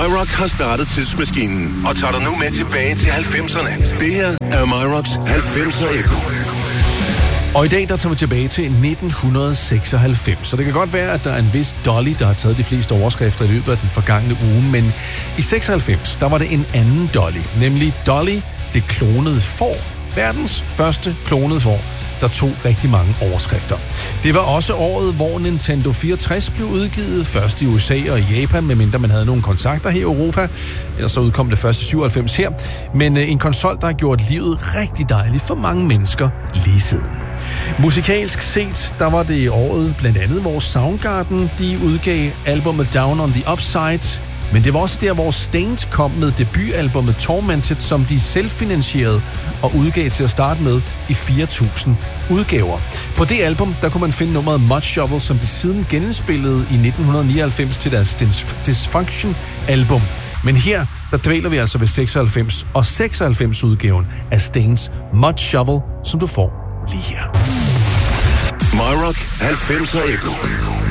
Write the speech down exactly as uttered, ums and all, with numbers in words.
MyRock har startet tidsmaskinen og tager dig nu med tilbage til halvfemserne. Det her er MyRocks halvfemser Echo. Og i dag, der tager vi tilbage til nitten seksoghalvfems. Så det kan godt være, at der er en vis Dolly, der har taget de fleste overskrifter i løbet af den forgangne uge. Men i seksoghalvfems, der var det en anden Dolly. Nemlig Dolly, det klonede får. Verdens første klonede får, der tog rigtig mange overskrifter. Det var også året, hvor Nintendo fireogtres blev udgivet, først i U S A og i Japan, medmindre man havde nogle kontakter her i Europa. Ellers så udkom det først i syvoghalvfems her. Men en konsol, der har gjort livet rigtig dejligt for mange mennesker lige siden. Musikalsk set, der var det i året blandt andet, hvor Soundgarden de udgav albumet Down on the Upside. Men det var også der, hvor Staind kom med debutalbummet Tormented, som de selvfinansierede og udgav til at starte med i fire tusind udgaver. På det album, der kunne man finde nummeret Mud Shovel, som de siden genindspillede i nitten nioghalvfems til deres Dysfunction-album. Men her, der dvæler vi altså ved seksoghalvfems og seksoghalvfems udgaven af Stainds Mud Shovel, som du får lige her. MyRock halvfemser Echo.